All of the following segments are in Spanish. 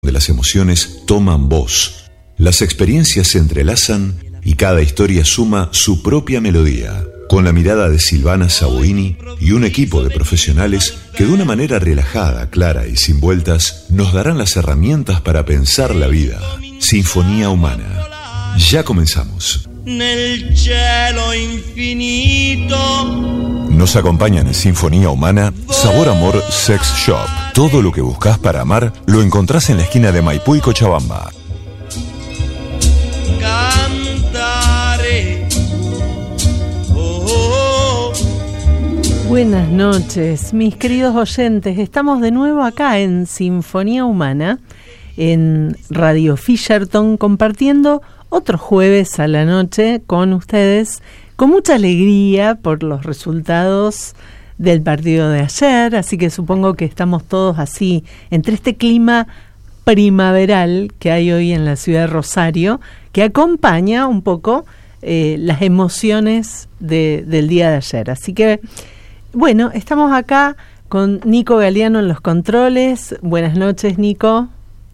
donde las emociones toman voz, las experiencias se entrelazan y cada historia suma su propia melodía, con la mirada de Silvana Saboini y un equipo de profesionales que de una manera relajada, clara y sin vueltas nos darán las herramientas para pensar la vida. Sinfonía Humana. Ya comenzamos. Nel cielo infinito. Nos acompañan en Sinfonía Humana Sabor Amor Sex Shop. Todo lo que buscas para amar lo encontrás en la esquina de Maipú y Cochabamba. Cantare. Buenas noches, mis queridos oyentes. Estamos de nuevo acá en Sinfonía Humana, en Radio Fisherton, compartiendo otro jueves a la noche con ustedes, con mucha alegría por los resultados del partido de ayer, así que supongo que estamos todos así, entre este clima primaveral que hay hoy en la ciudad de Rosario, que acompaña un poco las emociones del día de ayer. Así que, bueno, estamos acá con Nico Galeano en los controles. Buenas noches, Nico.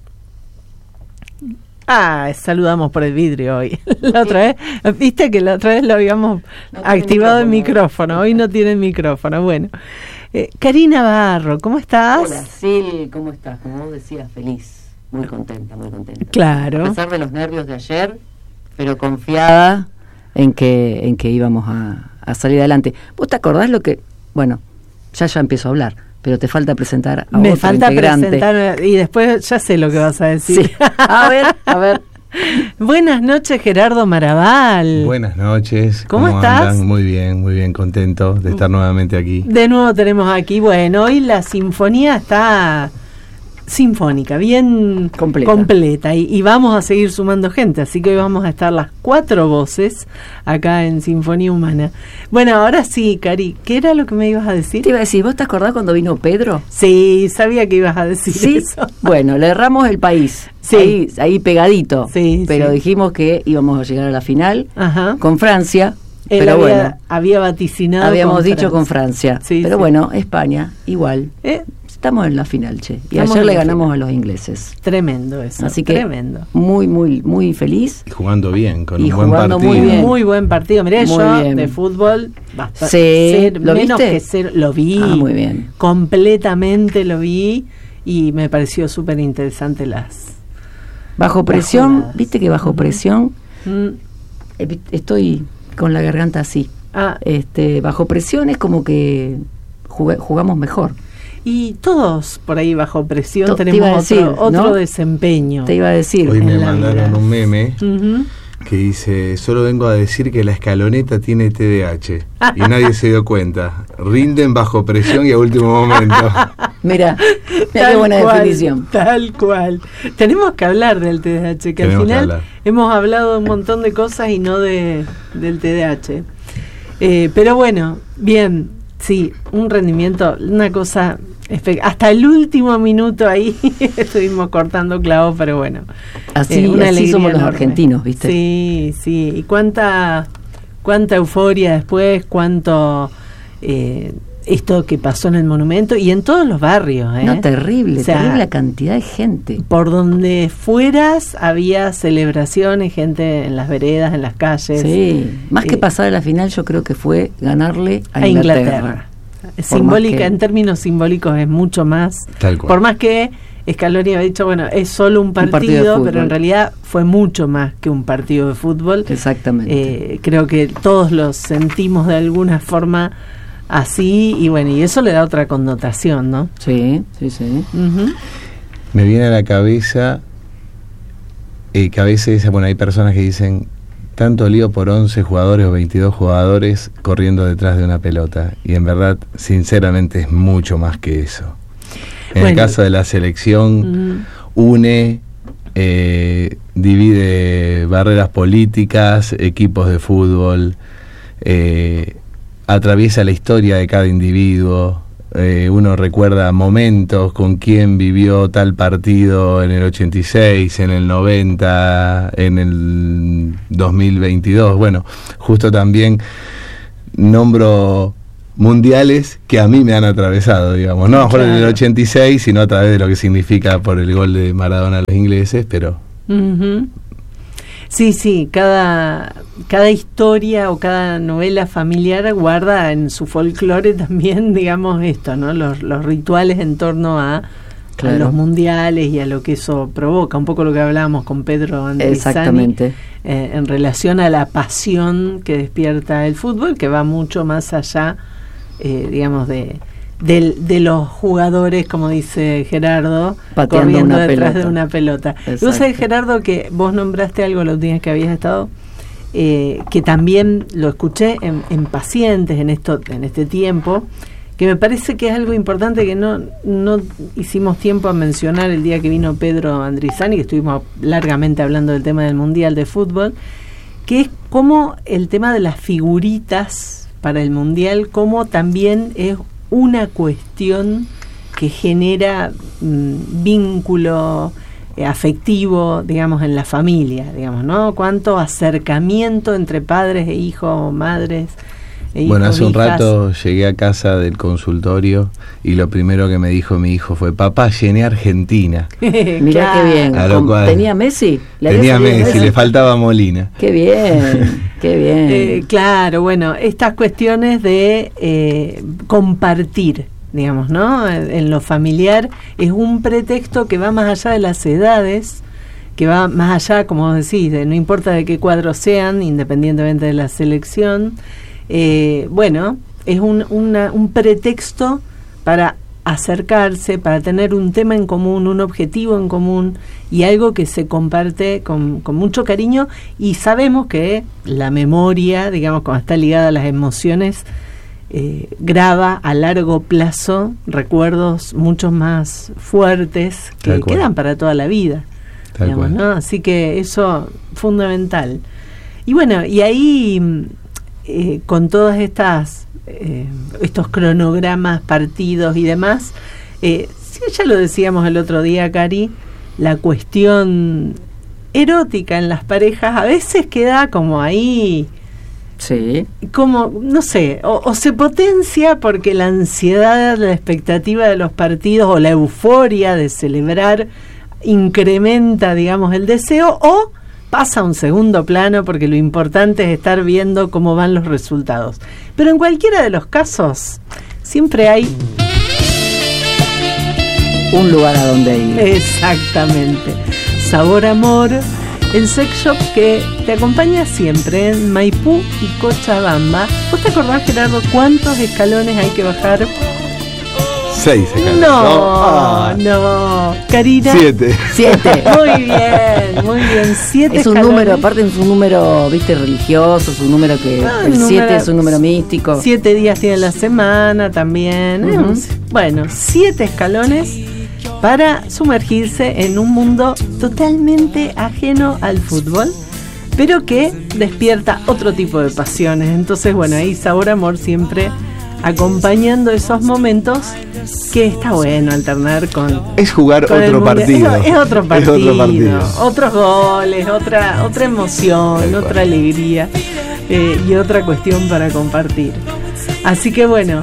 Saludamos por el vidrio hoy. La otra vez, viste que la otra vez lo habíamos activado el micrófono. Hoy no tiene micrófono. Bueno, Karina Barro, ¿cómo estás? Hola, Sil, ¿cómo estás? Como vos decías, feliz, muy contenta, muy contenta. Claro. A pesar de los nervios de ayer, pero confiada en que íbamos a salir adelante. ¿Vos te acordás lo que? Bueno, ya empiezo a hablar. Pero te falta presentar a Me otro falta integrante. Presentar, y después ya sé lo que vas a decir. Sí. A ver. Buenas noches, Gerardo Maraval. Buenas noches. ¿Cómo estás? Andan? Muy bien, contento de estar nuevamente aquí. De nuevo tenemos aquí, bueno, hoy la sinfonía está sinfónica, bien completa y vamos a seguir sumando gente, así que hoy vamos a estar las 4 voces acá en Sinfonía Humana. Bueno, ahora sí, Cari, ¿qué era lo que me ibas a decir? Te iba a decir, ¿vos te acordás cuando vino Pedro? Sí, sabía que ibas a decir eso. Bueno, le erramos el país, sí. ahí pegadito, sí, pero sí. Dijimos que íbamos a llegar a la final. Ajá. Con Francia. Él había vaticinado. Habíamos dicho con Francia, sí, pero sí. Bueno, España, igual. Estamos en la final, che. Y ayer le ganamos a los ingleses. Tremendo eso. Así que tremendo. Muy feliz. Y jugando bien, con un buen jugando partido. Muy buen partido. Mirá, yo de fútbol sí, ¿lo menos viste? Que cero, lo vi. Muy bien. Completamente lo vi y me pareció súper interesante bajo presión, viste que bajo presión estoy con la garganta así. Bajo presión es como que jugamos mejor. Y todos por ahí bajo presión tenemos otro desempeño. Te iba a decir. Hoy me mandaron un meme que dice: solo vengo a decir que la escaloneta tiene TDAH. Y nadie se dio cuenta. Rinden bajo presión y a último momento. Mira qué buena definición. Tal cual. Tenemos que hablar del TDAH, que al final hemos hablado de un montón de cosas y no del TDAH. Pero bueno, bien, sí, un rendimiento, una cosa... Hasta el último minuto ahí estuvimos cortando clavos, pero bueno. Así somos los argentinos, ¿viste? Sí. Y cuánta euforia después, cuánto esto que pasó en el monumento y en todos los barrios. No, terrible, terrible la cantidad de gente. Por donde fueras había celebraciones, gente en las veredas, en las calles. Sí, más que pasar a la final yo creo que fue ganarle a Inglaterra. Simbólica, en términos simbólicos es mucho más, por más que Scaloni había dicho, bueno, es solo un partido pero en realidad fue mucho más que un partido de fútbol. Exactamente. Creo que todos lo sentimos de alguna forma así, y bueno, y eso le da otra connotación, ¿no? Sí. Me viene a la cabeza que a veces, hay personas que dicen: tanto lío por 11 jugadores o 22 jugadores corriendo detrás de una pelota. Y en verdad, sinceramente, es mucho más que eso. En el caso de la selección, une, divide barreras políticas, equipos de fútbol, atraviesa la historia de cada individuo. Uno recuerda momentos con quién vivió tal partido en el 86, en el 90, en el 2022. Bueno, justo también nombro mundiales que a mí me han atravesado, digamos, no a lo mejor en el 86, sino a través de lo que significa por el gol de Maradona a los ingleses, pero... Uh-huh. Sí, cada historia o cada novela familiar guarda en su folclore también, digamos, esto, ¿no? Los rituales en torno a los mundiales y a lo que eso provoca, un poco lo que hablábamos con Pedro Andrizzani. Exactamente. En relación a la pasión que despierta el fútbol, que va mucho más allá, digamos, de los jugadores, como dice Gerardo, pateando corriendo detrás de una pelota. Y vos sabés, Gerardo, que vos nombraste algo los días que habías estado, que también lo escuché en pacientes en este tiempo, que me parece que es algo importante que no hicimos tiempo a mencionar el día que vino Pedro Andrizzani, que estuvimos largamente hablando del tema del Mundial de Fútbol, que es como el tema de las figuritas para el Mundial, como también es una cuestión que genera vínculo afectivo, digamos, en la familia, digamos, ¿no? Cuánto acercamiento entre padres e hijos, madres e hijos. Bueno, hace un rato llegué a casa del consultorio y lo primero que me dijo mi hijo fue: papá, llené Argentina. Mirá qué bien. ¿Tenía Messi? Tenía Messi, le faltaba Molina. Qué bien. Qué bien. Claro, bueno, estas cuestiones de compartir, digamos, ¿no? En lo familiar es un pretexto que va más allá de las edades, que va más allá, como vos decís, no importa de qué cuadros sean, independientemente de la selección. Bueno, es un pretexto para acercarse, para tener un tema en común, un objetivo en común y algo que se comparte con mucho cariño, y sabemos que la memoria, digamos, cuando está ligada a las emociones, graba a largo plazo recuerdos mucho más fuertes que quedan para toda la vida, digamos, ¿no? Así que eso fundamental. Y bueno, y ahí con todas estos cronogramas, partidos y demás, sí, ya lo decíamos el otro día, Cari, la cuestión erótica en las parejas a veces queda como ahí, sí, como, no sé, o se potencia porque la ansiedad, la expectativa de los partidos o la euforia de celebrar incrementa, digamos, el deseo, o pasa a un segundo plano porque lo importante es estar viendo cómo van los resultados. Pero en cualquiera de los casos siempre hay un lugar a donde ir. Exactamente. Sabor Amor, el sex shop que te acompaña siempre en Maipú y Cochabamba. ¿Vos te acordás, Gerardo, cuántos escalones hay que bajar? 6 escalones. No, Karina. 7. Muy bien, 7 es un número, aparte es un número, viste, religioso, es un número que el 7 es un número místico. 7 días tiene la semana también. Bueno, 7 escalones para sumergirse en un mundo totalmente ajeno al fútbol, pero que despierta otro tipo de pasiones. Entonces, bueno, ahí Sabor Amor siempre acompañando esos momentos, que está bueno alternar con... Es jugar otro partido. Es otro partido. Otros goles, otra emoción, otra alegría y otra cuestión para compartir. Así que bueno,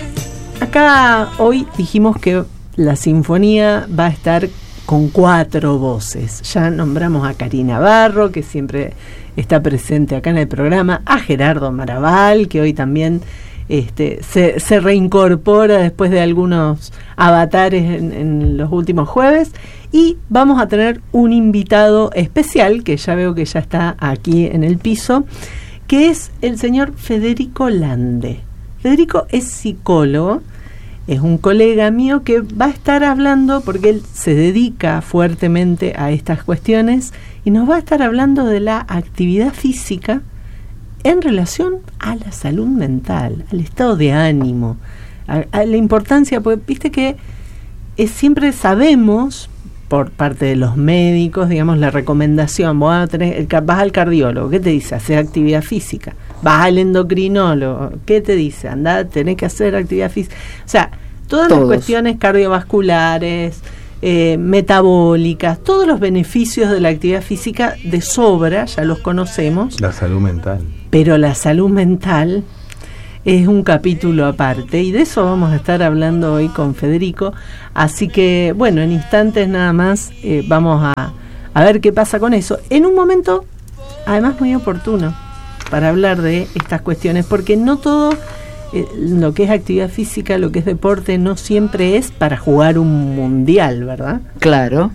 acá hoy dijimos que la sinfonía va a estar con 4 voces. Ya nombramos a Karina Barro, que siempre está presente acá en el programa, a Gerardo Maraval, que hoy también se reincorpora después de algunos avatares en los últimos jueves, y vamos a tener un invitado especial que ya veo que ya está aquí en el piso, que es el señor Federico Lande. Federico es psicólogo, es un colega mío que va a estar hablando, porque él se dedica fuertemente a estas cuestiones, y nos va a estar hablando de la actividad física en relación a la salud mental, al estado de ánimo, a la importancia, porque viste que siempre sabemos, por parte de los médicos, digamos, la recomendación: vas al cardiólogo, ¿qué te dice? Hacer actividad física. Vas al endocrinólogo, ¿qué te dice? Andá, tenés que hacer actividad física. O sea, todas las cuestiones cardiovasculares, metabólicas, todos los beneficios de la actividad física de sobra, ya los conocemos. La salud mental. Pero la salud mental es un capítulo aparte, y de eso vamos a estar hablando hoy con Federico. Así que, bueno, en instantes nada más vamos a ver qué pasa con eso. En un momento, además muy oportuno, para hablar de estas cuestiones, porque no todo lo que es actividad física, lo que es deporte, no siempre es para jugar un mundial, ¿verdad? Claro.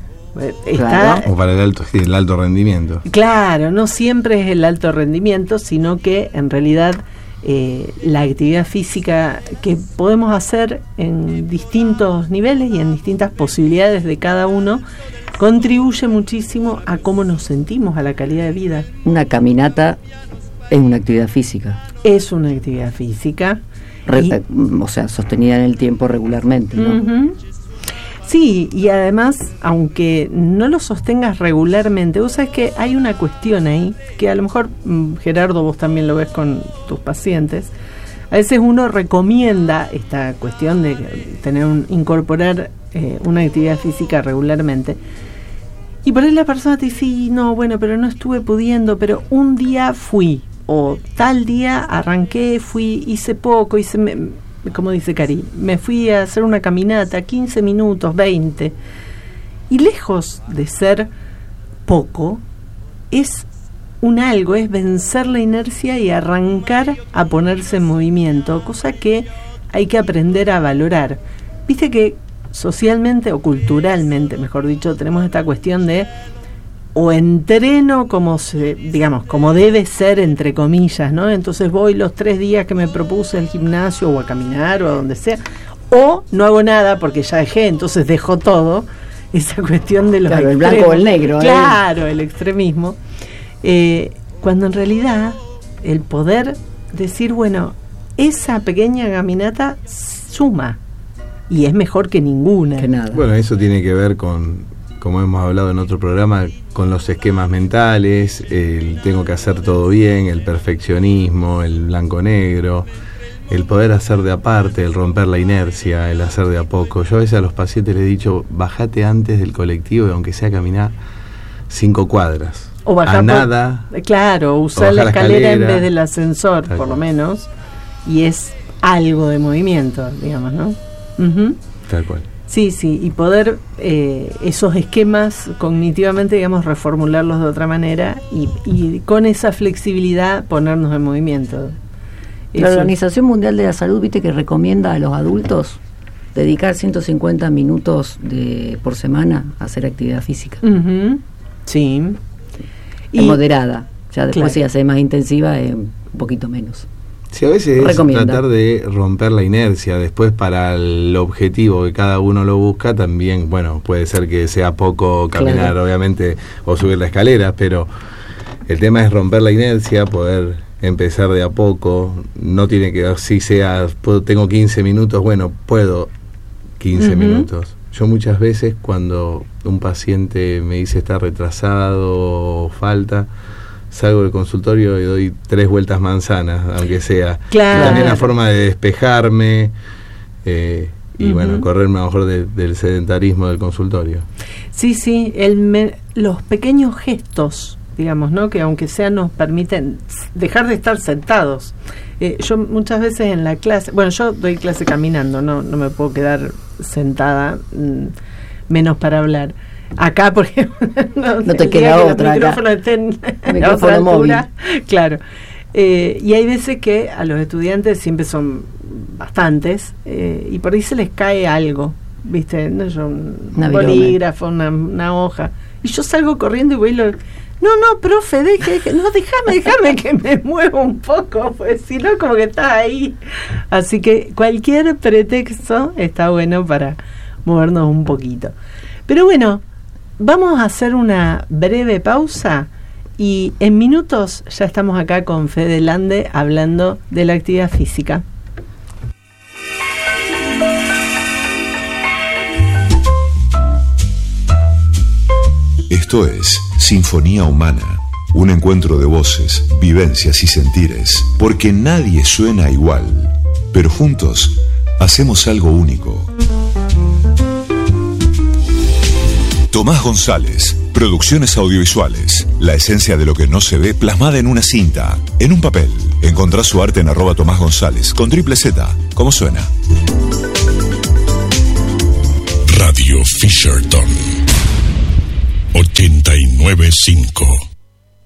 O para el alto rendimiento. Claro, no siempre es el alto rendimiento, sino que en realidad la actividad física que podemos hacer en distintos niveles y en distintas posibilidades de cada uno contribuye muchísimo a cómo nos sentimos, a la calidad de vida. Una caminata es una actividad física. Es una actividad física. O sea, sostenida en el tiempo regularmente, ¿no? Uh-huh. Sí, y además, aunque no lo sostengas regularmente, vos sabés que hay una cuestión ahí, que a lo mejor, Gerardo, vos también lo ves con tus pacientes. A veces uno recomienda esta cuestión de incorporar una actividad física regularmente. Y por ahí la persona te dice, sí, no, bueno, pero no estuve pudiendo, pero un día fui, o tal día arranqué, fui, hice poco, como dice Cari, me fui a hacer una caminata, 15 minutos, 20, y lejos de ser poco, es es vencer la inercia y arrancar a ponerse en movimiento, cosa que hay que aprender a valorar. Viste que socialmente o culturalmente, mejor dicho, tenemos esta cuestión de o entreno como debe ser, entre comillas, ¿no? Entonces voy los 3 días que me propuse al gimnasio o a caminar o a donde sea, o no hago nada porque ya dejé, entonces dejo todo. Esa cuestión de los extremos, el blanco o el negro. Claro, el extremismo. Cuando en realidad el poder decir, bueno, esa pequeña caminata suma y es mejor que ninguna. Que nada. Bueno, eso tiene que ver con, como hemos hablado en otro programa, con los esquemas mentales, el tengo que hacer todo bien, el perfeccionismo, el blanco-negro, el poder hacer de aparte, el romper la inercia, el hacer de a poco. Yo a veces a los pacientes les he dicho, bajate antes del colectivo y aunque sea caminar 5 cuadras. O bajar nada. Claro, usar la escalera en vez del ascensor, por lo menos, y es algo de movimiento, digamos, ¿no? Uh-huh. Tal cual. Sí, y poder esos esquemas cognitivamente, digamos, reformularlos de otra manera y con esa flexibilidad ponernos en movimiento. La Organización Mundial de la Salud, viste que recomienda a los adultos dedicar 150 minutos por semana a hacer actividad física. Uh-huh. Sí. Moderada. Ya después, si hace más intensiva, un poquito menos. Sí, a veces es tratar de romper la inercia. Después, para el objetivo que cada uno lo busca, también, bueno, puede ser que sea poco caminar, obviamente, o subir la escalera, pero el tema es romper la inercia, poder empezar de a poco. No tiene que, si sea, tengo 15 minutos, bueno, puedo 15 minutos. Yo muchas veces, cuando un paciente me dice está retrasado o falta, salgo del consultorio y doy 3 vueltas manzanas, aunque sea. Claro. También una forma de despejarme y bueno, correrme a lo mejor del sedentarismo del consultorio. Sí, los pequeños gestos, digamos, ¿no? Que aunque sea nos permiten dejar de estar sentados. Yo muchas veces en la clase, bueno, yo doy clase caminando, no me puedo quedar sentada, menos para hablar. Acá, por ejemplo, no te queda otra. El micrófono esté en otra altura. Claro. Y hay veces que a los estudiantes siempre son bastantes y por ahí se les cae algo, ¿viste? No, un bolígrafo, una hoja. Y yo salgo corriendo y voy No, profe, déjame que me mueva un poco, pues si no, como que está ahí. Así que cualquier pretexto está bueno para movernos un poquito. Pero bueno, vamos a hacer una breve pausa y en minutos ya estamos acá con Fede Lande hablando de la actividad física. Esto es Sinfonía Humana, un encuentro de voces, vivencias y sentires, porque nadie suena igual, pero juntos hacemos algo único. Tomás González, producciones audiovisuales. La esencia de lo que no se ve plasmada en una cinta, en un papel. Encontrá su arte en @Tomás González, con triple Z, como suena. Radio Fisherton 89.5